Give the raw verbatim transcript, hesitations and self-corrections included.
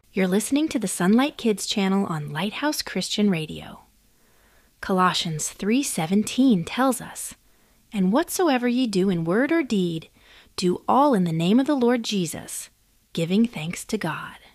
You're listening to the Sunlight Kids channel on Lighthouse Christian Radio. Colossians three seventeen tells us, "And whatsoever ye do in word or deed, do all in the name of the Lord Jesus, giving thanks to God."